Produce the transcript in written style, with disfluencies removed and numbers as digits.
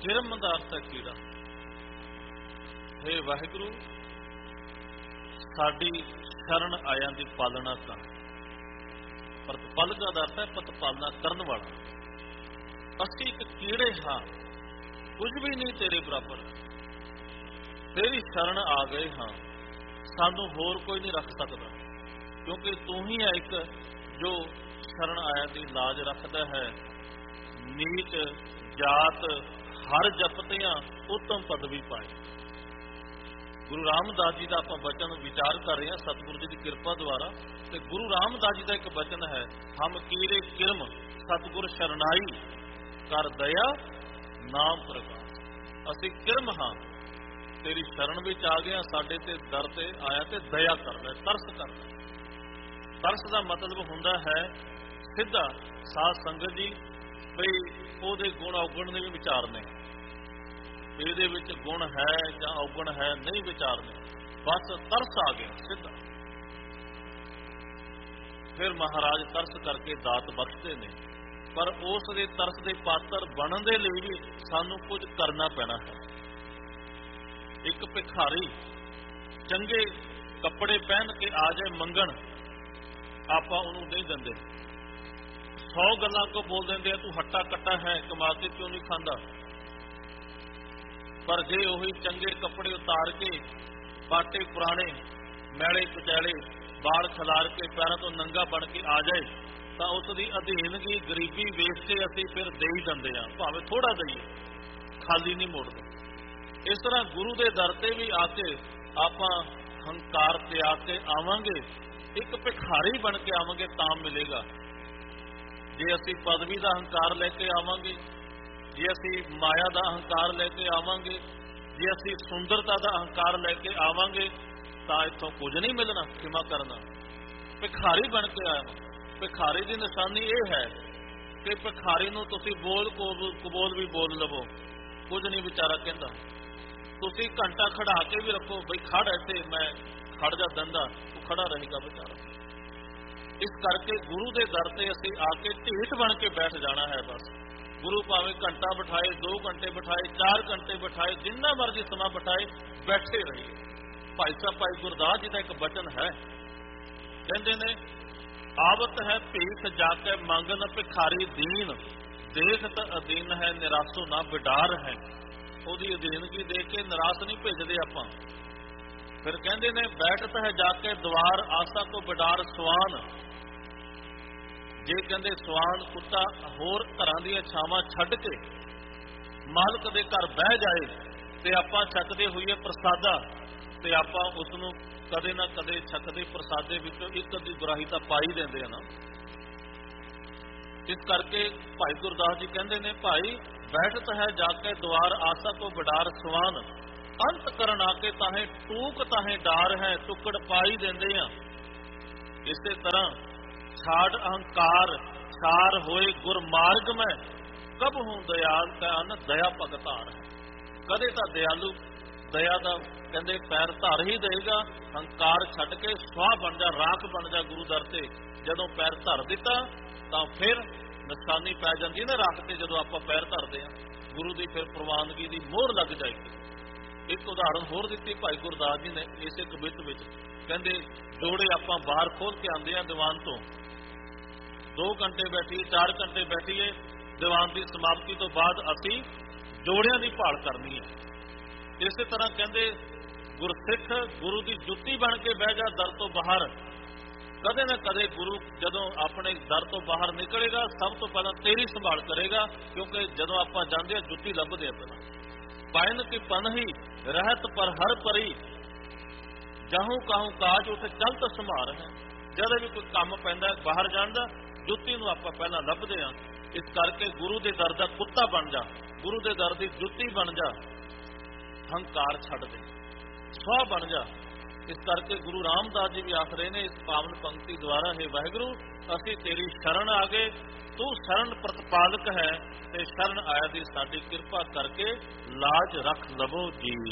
किरम दा अर्थ है कीड़ा। हे वाहिगुरू, साडी शरण आयां दी पालना कर। प्रतिपालका दा अर्थ है प्रतिपालना करन वाला। असीं एक कीड़े हाँ, कुछ भी नहीं तेरे बराबर, तेरी शरण आ गए हाँ, सानू होर कोई नहीं रख सकता, क्योंकि तू ही है एक जो शरण आया दी लाज रखता है। नीच जात हर जपतियां उत्तम पदवी पाए। गुरु रामदास जी का आप वचन विचार कर रहे हैं सतगुरु जी की कृपा द्वारा। तो गुरु रामदास जी का एक वचन है, हम कीड़े किरम सतगुर शरणाई कर दया नाम प्रकाश। असी किरम हाँ, तेरी शरण विच आ गए, साडे ते दर ते आया ते दया कर ले, तरस कर ले। तरस का मतलब हुंदा है सीधा साध संगत जी बई ਉਹਦੇ गुण अवगुण ने भी विचारने, ਇਹਦੇ ਵਿੱਚ गुण है ਜਾਂ अवगुण है नहीं विचारने, बस तरस आ गया सीधा। फिर महाराज तरस करके दात बख्शते ने, पर उस दे तरस दे पात्र बनन दे ਲਈ भी सानू कुछ करना पैना है। एक भिखारी चंगे कपड़े पहन के आ जाए मंगण, ਆਪਾਂ ਉਹਨੂੰ नहीं ਦਿੰਦੇ। 100 ਗੱਲਾਂ ਕੋ बोल ਦਿੰਦੇ तू हट्टा कट्टा है, कमा के क्यों नहीं खांदा। पर जे ਉਹੀ ਚੰਗੇ ਕੱਪੜੇ ਉਤਾਰ ਕੇ ਪਾਟੇ ਪੁਰਾਣੇ ਮੈਲੇ ਕੁਚੈਲੇ ਬਾਲ ਖਿਲਾਰ ਕੇ ਪੈਰਾਂ ਤੋਂ ਨੰਗਾ ਬਣ ਕੇ ਆ ਜਾਏ ਤਾਂ ਉਸ ਦੀ ਅਧੀਨਗੀ ਗਰੀਬੀ ਵੇਖ ਕੇ ਅਸੀਂ ਫਿਰ ਦੇ ਹੀ ਦਿੰਦੇ ਹਾਂ, ਭਾਵੇਂ ਥੋੜਾ ਦਈਏ, ਖਾਲੀ ਨਹੀਂ ਮੋੜਦੇ। ਇਸ ਤਰ੍ਹਾਂ ਗੁਰੂ ਦੇ ਦਰ ਤੇ ਵੀ ਆ ਕੇ ਆਪਾਂ ਹੰਕਾਰ ਤੇ ਆ ਕੇ ਆਵਾਂਗੇ, ਇੱਕ ਭਿਖਾਰੀ ਬਣ ਕੇ ਆਵਾਂਗੇ ਤਾਂ ਮਿਲੇਗਾ। ਜੇ ਅਸੀਂ ਪਦਵੀ ਦਾ ਹੰਕਾਰ ਲੈ ਕੇ ਆਵਾਂਗੇ, ਜੇ ਅਸੀਂ ਮਾਇਆ ਦਾ ਹੰਕਾਰ ਲੈ ਕੇ ਆਵਾਂਗੇ, ਜੇ ਅਸੀਂ ਸੁੰਦਰਤਾ ਦਾ ਹੰਕਾਰ ਲੈ ਕੇ ਆਵਾਂਗੇ ਤਾਂ ਇੱਥੋਂ ਕੁਝ ਨਹੀਂ ਮਿਲਣਾ। ਖਿਮਾ ਕਰਨਾ, ਭਿਖਾਰੀ ਬਣ ਕੇ ਆਇਆ। ਭਿਖਾਰੀ ਦੀ ਨਿਸ਼ਾਨੀ ਇਹ ਹੈ ਕਿ ਭਿਖਾਰੀ ਨੂੰ ਤੁਸੀਂ ਬੋਲ ਕਬੋਲ ਵੀ ਬੋਲ ਲਵੋ, ਕੁਝ ਨਹੀਂ ਵਿਚਾਰਾ ਕਹਿੰਦਾ। ਤੁਸੀਂ ਘੰਟਾ ਖੜਾ ਕੇ ਵੀ ਰੱਖੋ, ਬਈ ਖੜ ਇੱਥੇ ਮੈਂ ਖੜ ਜਾ ਦੰਦਾ, ਉਹ ਖੜਾ ਰਹੇਗਾ ਵਿਚਾਰਾ। ਇਸ ਕਰਕੇ ਗੁਰੂ ਦੇ ਦਰ ਤੇ ਅਸੀਂ ਆ ਕੇ ਢੀਠ ਬਣ ਕੇ ਬੈਠ ਜਾਣਾ ਹੈ। ਬਸ ਗੁਰੂ ਭਾਵੇਂ ਘੰਟਾ ਬਿਠਾਏ, 2 ਘੰਟੇ ਬਿਠਾਏ, 4 ਘੰਟੇ ਬਿਠਾਏ, ਜਿੰਨਾ ਮਰਜ਼ੀ ਸਮਾਂ ਬਿਠਾਏ, ਬੈਠੇ ਰਹੀਏ। ਭਾਈ ਸਾਹਿਬ ਭਾਈ ਗੁਰਦਾਸ ਜੀ ਦਾ ਇੱਕ ਬਚਨ ਹੈ, ਕਹਿੰਦੇ ਨੇ ਆਵਤ ਹੈ ਭੀਖ ਜਾ ਕੇ ਮੰਗਨ ਭਿਖਾਰੀ ਦੀਨ, ਦੇਖਤ ਅਧੀਨ ਹੈ ਨਿਰਾਸੋ ਨਾ ਬਿਡਾਰ ਹੈ। ਉਹਦੀ ਅਧੀਨਗੀ ਦੇਖ ਕੇ ਨਿਰਾਸ਼ ਨਹੀਂ ਭੇਜਦੇ ਆਪਾਂ। ਫਿਰ ਕਹਿੰਦੇ ਨੇ ਬੈਠਤ ਹੈ ਜਾ ਕੇ ਦਵਾਰ ਆਸਾ ਕੋ ਬਿਡਾਰ ਸਵਾਨ। ਜੇ ਕਹਿੰਦੇ ਸਵਾਨ ਕੁੱਤਾ ਹੋਰ ਘਰਾਂ ਦੀਆਂ ਛਾਵਾਂ ਛੱਡ ਕੇ ਮਾਲਕ ਦੇ ਘਰ ਬਹਿ ਜਾਏ ਤੇ ਆਪਾਂ ਛਕਦੇ ਹੋਈਏ ਪ੍ਰਸਾਦਾ, ਤੇ ਆਪਾਂ ਉਸ ਨੂੰ ਕਦੇ ਨਾ ਕਦੇ ਛਕਦੇ ਪ੍ਰਸਾਦੇ ਵਿੱਚੋਂ ਇੱਕ ਅੱਧੀ ਗੁਰਾਹੀ ਤਾਂ ਪਾਈ ਦਿੰਦੇ ਆ ਨਾ। ਇਸ ਕਰਕੇ ਭਾਈ ਗੁਰਦਾਸ ਜੀ ਕਹਿੰਦੇ ਨੇ ਭਾਈ ਬੈਠਤ ਹੈ ਜਾ ਕੇ ਦਵਾਰ ਆਸਾ ਕੋ ਬਿਡਾਰ ਸਵਾਨ, ਅੰਤ ਕਰਨ ਆ ਕੇ ਤਾਹੇ ਟੂਕ ਤਾਹੇ ਡਾਰ ਹੈ, ਟੁਕੜ ਪਾਈ ਦਿੰਦੇ ਆ। ਇਸੇ ਤਰ੍ਹਾਂ ਛਾੜ ਅਹੰਕਾਰ ਛਾਰ ਹੋਏ ਗੁਰਮਾਰਗ ਮੈਂ, ਕਬ ਹੂੰ ਦਇਆਲ ਕਨ ਦਇਆ ਭਗਤਾਰ। ਕਦੇ ਤਾਂ ਦਿਆਲੂ ਦਇਆ ਦਾ ਕਹਿੰਦੇ ਪੈਰ ਧਰ ਹੀ ਦੇਗਾ। ਹੰਕਾਰ ਛੱਡ ਕੇ ਸਵਾਹ ਬਣ ਜਾ, ਰਾਖ ਬਣ ਜਾ ਗੁਰੂ ਦਰ ਤੇ। ਜਦੋਂ ਪੈਰ ਧਰ ਦਿੱਤਾ ਤਾਂ ਫਿਰ ਨਿਸ਼ਾਨੀ ਪੈ ਜਾਂਦੀ ਨਾ ਰਾਖ ਤੇ। ਜਦੋਂ ਆਪਾਂ ਪੈਰ ਧਰਦੇ ਹਾਂ ਗੁਰੂ ਦੀ ਫਿਰ ਪ੍ਰਵਾਨਗੀ ਦੀ ਮੋਹਰ ਲੱਗ ਜਾਏਗੀ। ਇੱਕ ਉਦਾਹਰਨ ਹੋਰ ਦਿੱਤੀ ਭਾਈ ਗੁਰਦਾਸ ਜੀ ਨੇ ਇਸੇ ਕਵਿਤ ਵਿੱਚ, ਕਹਿੰਦੇ ਜੋੜੇ ਆਪਾਂ ਬਾਹਰ ਖੋਲ ਕੇ ਆਉਂਦੇ ਆ ਦੀਵਾਨ ਤੋਂ, 2 ਘੰਟੇ ਬੈਠੀਏ, 4 ਘੰਟੇ ਬੈਠੀਏ, ਦੀਵਾਨ ਦੀ ਸਮਾਪਤੀ ਤੋਂ ਬਾਅਦ ਅਸੀਂ ਜੋੜਿਆਂ ਦੀ ਭਾਲ ਕਰਨੀ ਹੈ। ਇਸੇ ਤਰ੍ਹਾਂ ਕਹਿੰਦੇ ਗੁਰਸਿੱਖ ਗੁਰੂ ਦੀ ਜੁੱਤੀ ਬਣ ਕੇ ਬਹਿ ਜਾ ਦਰ ਤੋਂ ਬਾਹਰ। ਕਦੇ ਨਾ ਕਦੇ ਗੁਰੂ ਜਦੋਂ ਆਪਣੇ ਦਰ ਤੋਂ ਬਾਹਰ ਨਿਕਲੇਗਾ ਸਭ ਤੋਂ ਪਹਿਲਾਂ ਤੇਰੀ ਸੰਭਾਲ ਕਰੇਗਾ, ਕਿਉਂਕਿ ਜਦੋਂ ਆਪਾਂ ਜਾਂਦੇ ਆ ਜੁੱਤੀ ਲੱਭਦੇ ਆ ਪਹਿਲਾਂ। ਪਾਇਨ ਕੀ ਪਨਹੀ ਰਹਿਤ ਪਰ ਹਰ ਪਰੀ, ਜਾਹੂ ਕਾਹੂ ਕਾਜ ਉੱਥੇ ਚਲਤ ਸੰਭਾਰ ਹੈ। ਜਦੋਂ ਵੀ ਕੋਈ ਕੰਮ ਪੈਂਦਾ ਬਾਹਰ ਜਾਣ ਦਾ, ਜੁੱਤੀ ਨੂੰ ਆਪਾਂ ਪਹਿਲਾਂ ਲੱਭਦੇ ਆ। ਇਸ ਕਰਕੇ ਗੁਰੂ ਦੇ ਦਰ ਦਾ ਕੁੱਤਾ ਬਣ ਜਾ, ਗੁਰੂ ਦੇ ਦਰ ਦੀ ਜੁੱਤੀ ਬਣ ਜਾ, ਹੰਕਾਰ ਛੱਡ ਦੇ, ਸਵਾਹ ਬਣ ਜਾ। ਇਸ ਕਰਕੇ ਗੁਰੂ ਰਾਮਦਾਸ ਜੀ ਵੀ ਆਖ ਰਹੇ ਨੇ ਇਸ ਪਾਵਨ ਪੰਕਤੀ ਦੁਆਰਾ, ਹੈ ਵਾਹਿਗੁਰੂ ਅਸੀਂ ਤੇਰੀ ਸ਼ਰਨ ਆ ਗਏ, ਤੂੰ ਸ਼ਰਨ ਪ੍ਰਤਪਾਲਕ ਹੈ, ਤੇ ਸ਼ਰਨ ਆਇਆ ਦੀ ਸਾਡੀ ਕਿਰਪਾ ਕਰਕੇ ਲਾਜ ਰੱਖ ਲਵੋ ਜੀ।